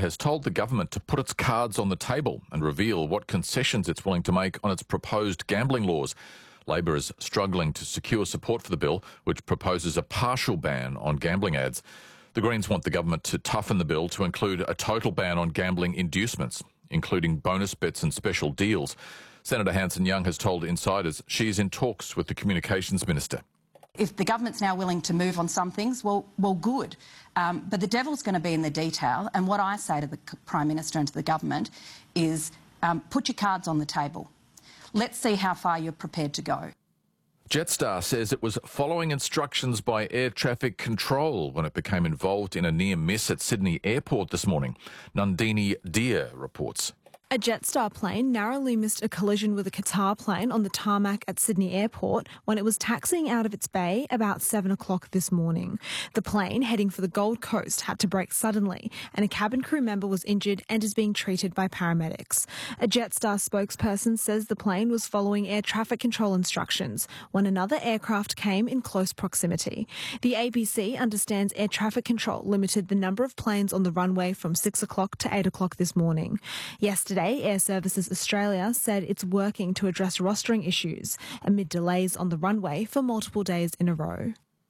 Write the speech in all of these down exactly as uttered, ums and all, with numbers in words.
has told the government to put its cards on the table and reveal what concessions it's willing to make on its proposed gambling laws. Labor is struggling to secure support for the bill, which proposes a partial ban on gambling ads. The Greens want the government to toughen the bill to include a total ban on gambling inducements, including bonus bets and special deals. Senator Hanson-Young has told Insiders she is in talks with the Communications Minister. If the government's now willing to move on some things, well, well, good. Um, but the devil's going to be in the detail. And what I say to the Prime Minister and to the government is um, put your cards on the table. Let's see how far you're prepared to go. Jetstar says it was following instructions by air traffic control when it became involved in a near miss at Sydney Airport this morning. Nandini Deer reports. A Jetstar plane narrowly missed a collision with a Qatar plane on the tarmac at Sydney Airport when it was taxiing out of its bay about seven o'clock this morning. The plane, heading for the Gold Coast, had to brake suddenly, and a cabin crew member was injured and is being treated by paramedics. A Jetstar spokesperson says the plane was following air traffic control instructions when another aircraft came in close proximity. The A B C understands air traffic control limited the number of planes on the runway from six o'clock to eight o'clock this morning. Yesterday, Air Services Australia said it's working to address rostering issues amid delays on the runway for multiple days in a row.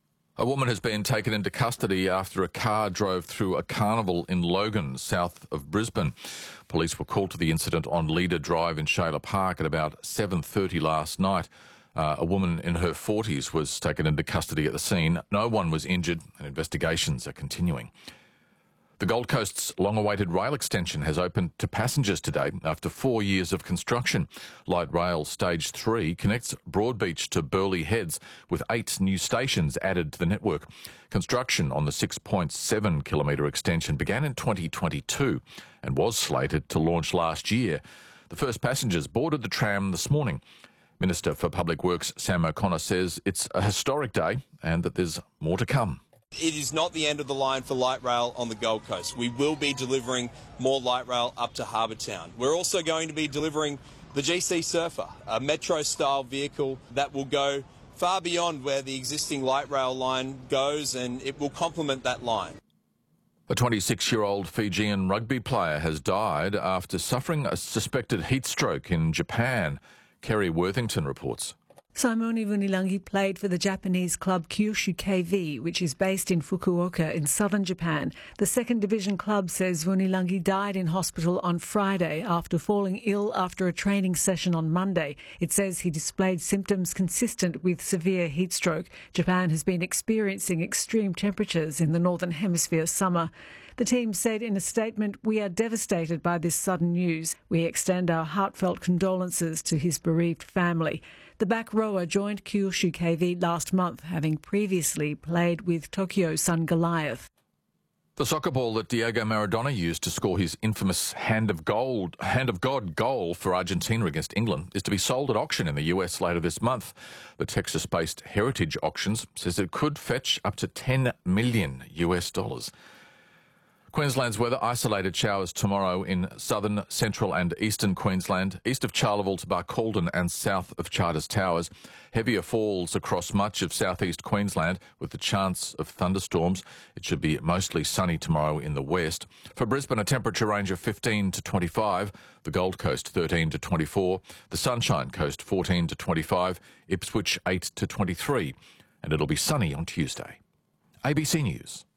A woman has been taken into custody after a car drove through a carnival in Logan, south of Brisbane. Police were called to the incident on Leader Drive in Shayla Park at about seven thirty last night. Uh, a woman in her forties was taken into custody at the scene. No one was injured and investigations are continuing. The Gold Coast's long-awaited rail extension has opened to passengers today after four years of construction. Light Rail Stage three connects Broadbeach to Burleigh Heads with eight new stations added to the network. Construction on the six point seven kilometre extension began in twenty twenty-two and was slated to launch last year. The first passengers boarded the tram this morning. Minister for Public Works Sam O'Connor says it's a historic day and that there's more to come. It is not the end of the line for light rail on the Gold Coast. We will be delivering more light rail up to Harbour Town. We're also going to be delivering the G C Surfer, a metro-style vehicle that will go far beyond where the existing light rail line goes, and it will complement that line. A twenty-six-year-old Fijian rugby player has died after suffering a suspected heat stroke in Japan. Kerry Worthington reports. Simone Vunilangi played for the Japanese club Kyushu K V, which is based in Fukuoka in southern Japan. The second division club says Vunilangi died in hospital on Friday after falling ill after a training session on Monday. It says he displayed symptoms consistent with severe heat stroke. Japan has been experiencing extreme temperatures in the Northern Hemisphere summer. The team said in a statement, "We are devastated by this sudden news. We extend our heartfelt condolences to his bereaved family." The back rower joined Kyushu K V last month, having previously played with Tokyo Sun Goliath. The soccer ball that Diego Maradona used to score his infamous Hand of Gold, Hand of God goal for Argentina against England is to be sold at auction in the U S later this month. The Texas-based Heritage Auctions says it could fetch up to ten million U S dollars. Queensland's weather: isolated showers tomorrow in southern, central and eastern Queensland, east of Charleville to Barcaldine and south of Charters Towers. Heavier falls across much of southeast Queensland with the chance of thunderstorms. It should be mostly sunny tomorrow in the west. For Brisbane, a temperature range of fifteen to twenty-five, the Gold Coast thirteen to twenty-four, the Sunshine Coast fourteen to twenty-five, Ipswich eight to twenty-three, and it'll be sunny on Tuesday. A B C News.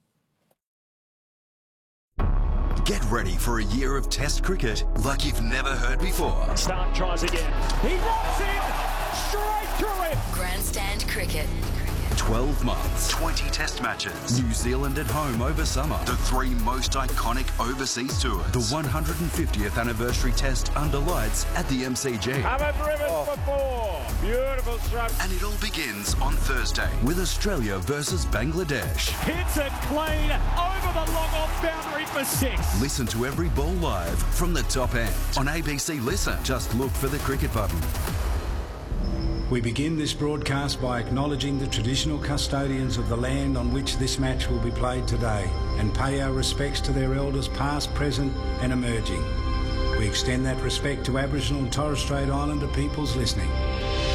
Get ready for a year of Test cricket like you've never heard before. Stark tries again. He walks in straight through it. Grandstand cricket. twelve months, twenty Test matches. New Zealand at home over summer. The three most iconic overseas tours. The one hundred fiftieth anniversary Test under lights at the M C G. Have it driven oh. for four. Beautiful stroke. And it all begins on Thursday with Australia versus Bangladesh. Hits it clean over the long off boundary for six. Listen to every ball live from the top end on A B C Listen. Just look for the cricket button. We begin this broadcast by acknowledging the traditional custodians of the land on which this match will be played today and pay our respects to their elders past, present and emerging. We extend that respect to Aboriginal and Torres Strait Islander peoples listening.